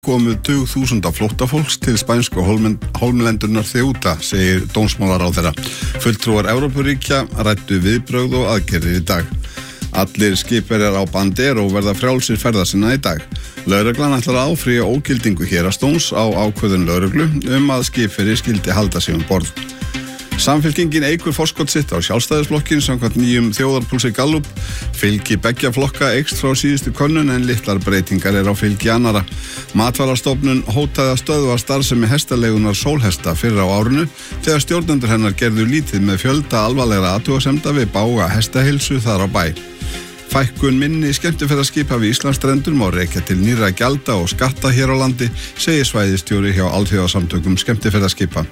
Komu 20.000 flóttafólks til spænsku hólmlendurnar Ceuta, segir dómsmálaráðherra. Fulltrúar Evrópuríkja ræddu viðbrögð og aðgerðir í dag. Allir skipverjar á Bandero verða frjálsir ferða sinna í dag. Lögreglan ætlar að áfrýja ógildingu héraðsdóms á ákvörðun lögreglu að skipverji skyldi halda sig borð. Samfylkingin eykur forskot sitt á sjálfstæðisflokkin samkvæmt nýjum þjóðarpúlsi Gallup. Fylgi beggja flokka eykst frá síðustu könnun en litlar breytingar á fylgi annara. Matvælastofnun hótaði að stöðva starfsemi hestaleigunar Sólhesta fyrr á árinu þegar stjórnendur hennar gerðu lítið með fjölda alvarlegra athugasemda við bága hestaheilsu þar á bæ. Fækkun minni skemmtiferðaskipa við Íslandsstrendur má rekja til nýrra gjalda og skatta hér á landi, segir svæðisstjóri hjá alþjóðasamtökum skemmtiferðaskipa.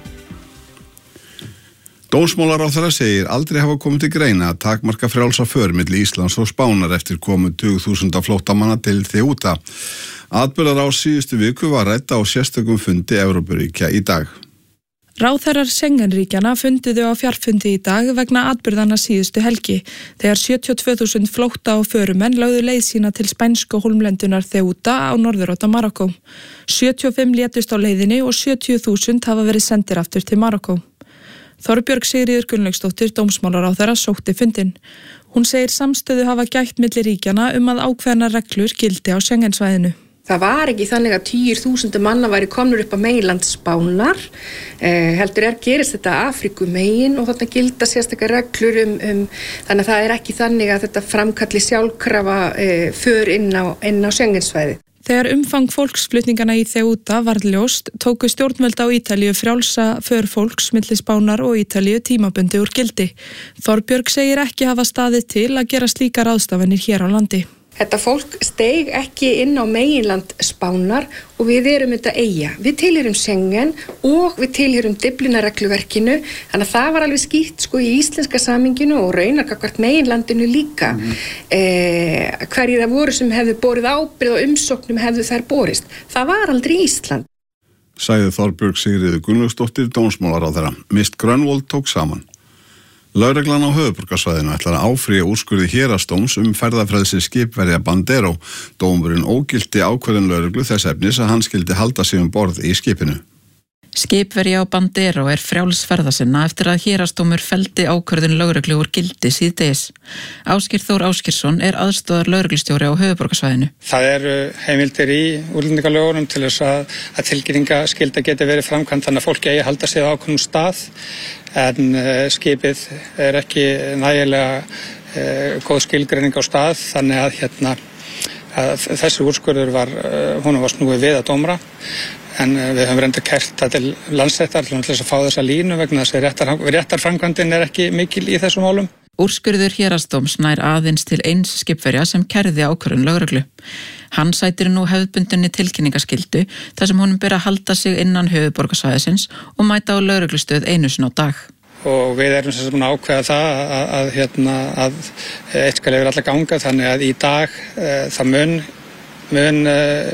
Dómsmálaráðherra segir aldrei hafa komið til greina að takmarka frjálsa för milli Íslands og Spánar eftir komu 20.000 flóttamanna til Ceuta. Atburðarás síðustu viku var rædd á sérstökum fundi Evrópuríkja í dag. Ráðherrar Schengen-ríkjanna funduðu á fjarfundi í dag vegna atburðanna síðustu helgi, þegar 72.000 flótta og förumenn lögðu leið sína til spænsku hólmlendunar Ceuta á norðurótta Marokkó. 75 létust á leiðinni og 70.000 hafa verið sendir aftur til Marokkó. Þorbjörg Sigríður Gunnlaugsdóttir, dómsmálaráðherra, sótti fundinn. Hún segir samstöðu hafa gætt milli ríkjanna að ákveðnar reglur gildi á Schengensvæðinu. Það var ekki þannig að 10.000 manna væri komnir upp á meginland Spánar, heldur gerist þetta Afríku megin og þarna gilda sérstakar reglur þannig að það er ekki þannig að þetta framkalli sjálfkrafa för inn á Schengensvæði. Þegar umfang fólksflutningana í Ceuta varð ljóst, tóku stjórnvöld á Ítalíu frjálsa för fólks milli Spánar og Ítalíu tímabundi úr gildi. Þorbjörg segir ekki hafa staðið til að gera slíkar ráðstafanir hér á landi. Þetta fólk steig ekki inn á meginland Spánar og við erum þetta eyja. Við tilheyrum Schengen og við tilheyrum Dyflinnarregluverkinu, þannig að það var alveg skýrt í íslenska samhenginu og raunar gagnvart meginlandinu líka. Hverjir það voru sem hefðu borið ábyrgð og umsóknum hefðu þær borist. Það var aldrei Ísland. Sagði Þorbjörg Sigríður Gunnlaugsdóttir, dómsmálaráðherra. Mist Grönvold tók saman. Lögreglan á höfuðborgarsvæðinu ætlar að áfrýja úrskurði héraðsdóms ferðafrelsi skipverja Bandero. Dómurinn ógilti ákvörðun lögreglu þess efnis að hann skyldi halda sig borð í skipinu. Skipverja á Bandero frjáls ferða sinna eftir að héraðsdómur felldi ákvörðun lögreglu úr gildi síðdegis. Ásgeir Þór Ásgeirsson aðstoðar lögreglustjóri á höfuðborgarsvæðinu. Það eru heimildir í útlendingalögunum til þess að tilkynningaskylda geti verið framkvæmd þannig að fólki eigi að halda sig á ákveðnum stað, en skipið ekki nægilega góð skilgreining á stað, þannig að þessi úrskurður honum var snúið við að dómara. En við höfum reynda kært það til Landsréttar til þess að fá þessa línu vegna þess að réttarframkvæmdin ekki mikil í þessum málum. Úrskurður héraðsdóms nær aðeins til eins skipverja sem kærði ákvörðun lögreglu. Hann sætir nú hefðbundinni tilkynningaskyldu þar sem honum ber að halda sig innan höfuðborgarsvæðisins og mæta á lögreglustöð einu sinni á dag. Og við erum sem sagt ákveða það að eitt skal yfir alla ganga, þannig að í dag það mun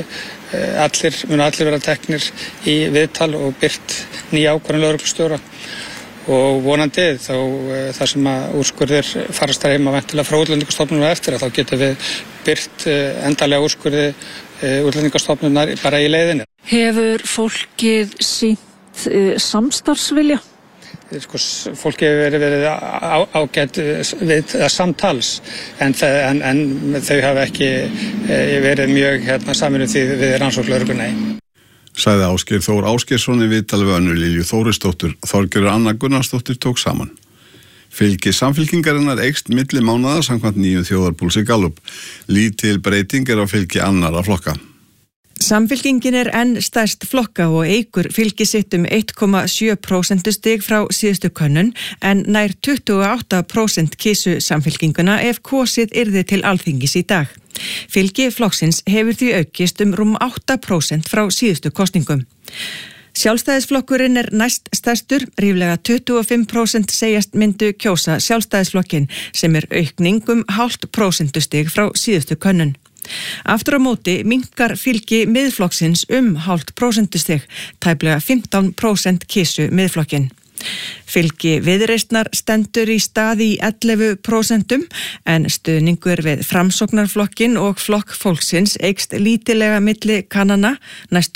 allir vera teknir í viðtal og byrt nýja ákvörðun lögreglustjóra og vonandi þá þar sem að úrskurðir farast þar heima væntanlega frá Útlendingastofnunar eftir að þá getum við byrt endanlega úrskurði Útlendingastofnunar bara í leiðinni. Hefur fólkið sýnt samstarfsvilja? Fólki hefur verið ágætt við samtals en þau hafa ekki verið mjög samvinnuð við rannsókn lögreglunnar. Sagði Ásgeir Þór Ásgeirsson í viðtali við Önnu Lilju Þórisdóttur. Þorgerður Anna Gunnarsdóttir tók saman. Fylgi Samfylkingarinnar eykst milli mánaða samkvæmt nýjum þjóðarpúlsi Gallup. Lítil breyting á fylgi annarra flokka. Samfylkingin enn stærst flokka og eykur fylgi sitt 1,7% stig frá síðustu könnun en nær 28% kysu Samfylkinguna ef kosið yrði til Alþingis í dag. Fylgi flokksins hefur því aukist rúm 8% frá síðustu kosningum. Sjálfstæðisflokkurinn næst stærstur, ríflega 25% segjast myndu kjósa Sjálfstæðisflokkin sem aukning 0,5% stig frá síðustu könnun. Aftur á móti minnkar fylgi miðflokksins 0,5% stig, tæplega 15% kysu miðflokkin. Fylgi Viðreisnar stendur í stað í 11% en stuðningur við Framsóknarflokkin og Flokk fólksins eykst lítillega milli kannana næstu